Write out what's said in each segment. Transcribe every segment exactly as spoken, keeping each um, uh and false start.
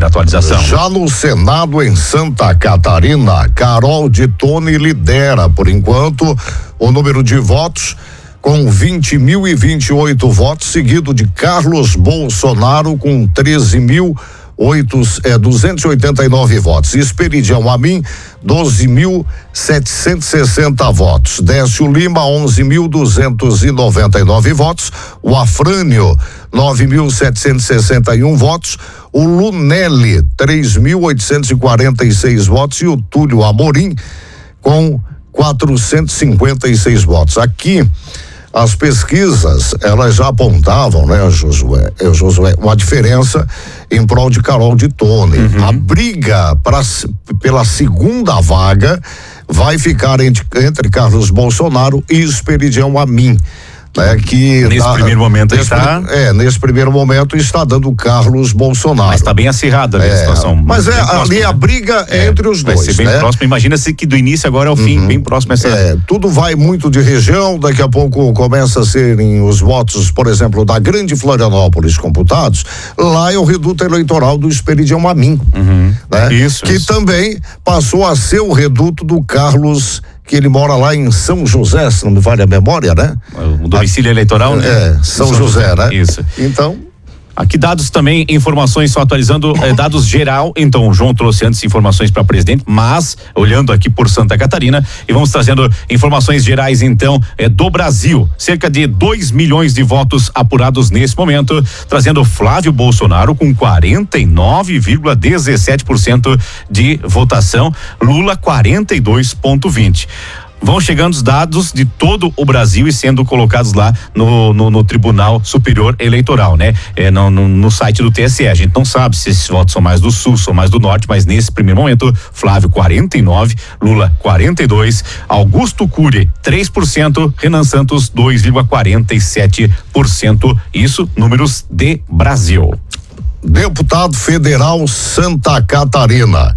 atualização. Já no Senado em Santa Catarina, Carol de Tone lidera, por enquanto, o número de votos com vinte mil e vinte e oito votos, seguido de Carlos Bolsonaro com treze mil duzentos e oitenta e nove votos. Esperidião Amin, doze mil setecentos e sessenta votos. Décio Lima, onze mil duzentos e noventa e nove votos. O Afrânio, nove mil setecentos e sessenta e um votos. O Lunelli, três mil oitocentos e quarenta e seis votos. E o Túlio Amorim, com quatrocentos e cinquenta e seis votos. Aqui, as pesquisas, elas já apontavam, né, Josué, Josué, uma diferença em prol de Carol de Tone. Uhum. A briga pra, pela segunda vaga vai ficar entre, entre Carlos Bolsonaro e Esperidião Amin. Né, que nesse dá, primeiro momento nesse, está é, nesse primeiro momento está dando Carlos Bolsonaro. Mas está bem acirrada ali, é, a situação. Mas é, ali a briga é, entre os vai dois, ser bem né? próximo, imagina-se que do início agora ao fim, uhum. bem próximo essa... É, tudo vai muito de região, daqui a pouco começa a serem os votos, por exemplo, da Grande Florianópolis computados, lá é o reduto eleitoral do Esperidião Amin, uhum. né? Isso, que isso. também passou a ser o reduto do Carlos, que ele mora lá em São José, se não me falha a memória, né? O domicílio a, eleitoral, né? É, São, São José, José, né? Isso. Então... Aqui dados também, informações, só atualizando, eh, dados geral. Então, o João trouxe antes informações para presidente, mas olhando aqui por Santa Catarina e vamos trazendo informações gerais, então, eh, do Brasil. Cerca de dois milhões de votos apurados nesse momento, trazendo Flávio Bolsonaro com quarenta e nove vírgula dezessete por cento de votação, Lula quarenta e dois vírgula vinte por cento. Vão chegando os dados de todo o Brasil e sendo colocados lá no, no, no Tribunal Superior Eleitoral, né? É, no, no, no site do T S E. A gente não sabe se esses votos são mais do Sul, são mais do Norte, mas nesse primeiro momento, Flávio quarenta e nove, Lula quarenta e dois, Augusto Cury três por cento, Renan Santos dois vírgula quarenta e sete por cento. Isso, números de Brasil. Deputado Federal Santa Catarina.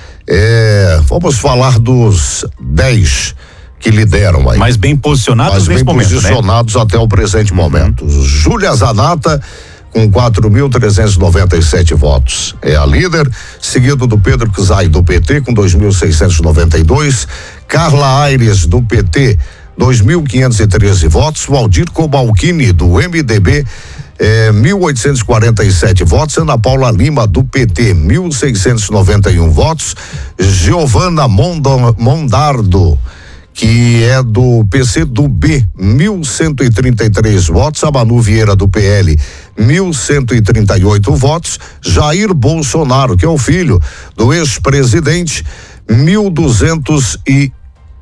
É, vamos falar dos dez que lideram aí. Mais bem posicionados Mais nesse bem momento, posicionados, né? Até o presente uhum. momento. Júlia Zanata com quatro mil trezentos e noventa e sete votos. É a líder, seguido do Pedro Czai do P T com dois mil seiscentos e noventa e dois, Carla Aires do P T dois mil quinhentos e treze votos, Valdir Cobalcini do M D B É, mil oitocentos e quarenta e sete votos, Ana Paula Lima do P T, mil seiscentos e noventa e um votos, Giovana Mondardo, que é do P C do B, mil cento e trinta e três votos, a Manu Vieira do P L, mil cento e trinta e oito votos, Jair Bolsonaro, que é o filho do ex-presidente, mil duzentos e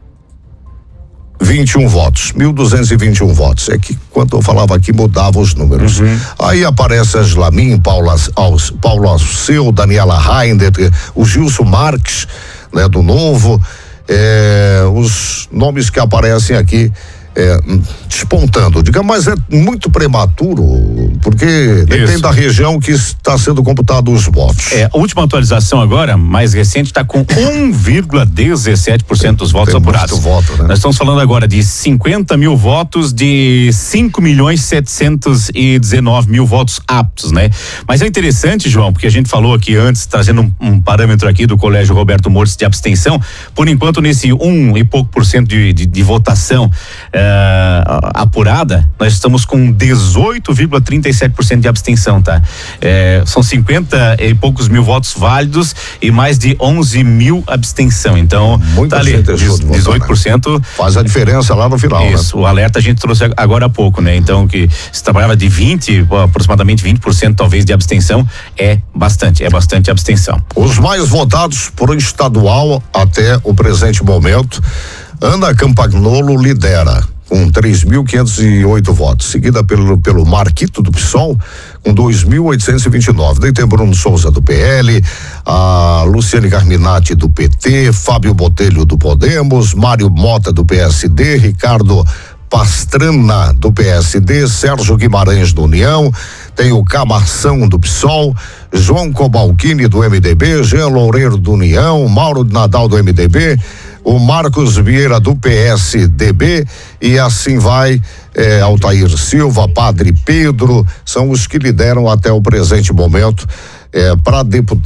vinte e um votos, mil duzentos e vinte e um votos. É que quando eu falava aqui mudava os números. Uhum. Aí aparece a Slamin, Paula, Paulo Alceu, Daniela Heinder, o Gilson Marques, né, do Novo, é, os nomes que aparecem aqui é, despontando, diga, mas é muito prematuro, porque depende Isso. da região que está sendo computado os votos. É, a última atualização agora, mais recente, está com um vírgula dezessete por cento dos votos Tem apurados. Muito voto, né? Nós estamos falando agora de cinquenta mil votos, de cinco milhões setecentos e dezenove mil votos aptos, né? Mas é interessante, João, porque a gente falou aqui antes, trazendo um, um parâmetro aqui do Colégio Roberto Mortes de abstenção, por enquanto nesse um e pouco por cento de, de, de votação Uh, apurada, nós estamos com dezoito vírgula trinta e sete por cento de abstenção, tá? É, são cinquenta e poucos mil votos válidos e mais de onze mil abstenção, então Muita tá ali, dezoito por cento. Votar, né? Faz a diferença lá no final, Isso, né? O alerta a gente trouxe agora há pouco, né? Então que se trabalhava de vinte, aproximadamente vinte por cento talvez de abstenção, é bastante, é bastante abstenção. Os mais votados por estadual até o presente momento, Ana Campagnolo lidera com três mil quinhentos e oito votos, seguida pelo pelo Marquito do PSOL com dois mil oitocentos e vinte e nove. Daí tem Bruno Souza do P L, a Luciane Carminati do P T, Fábio Botelho do Podemos, Mário Mota do P S D, Ricardo Pastrana do P S D, Sérgio Guimarães do União, tem o Camarção do PSOL, João Cobalcini do M D B, Jean Loureiro do União, Mauro Nadal do M D B, o Marcos Vieira do P S D B e assim vai, é, Altair Silva, Padre Pedro, são os que lideram até o presente momento, é, para deputado.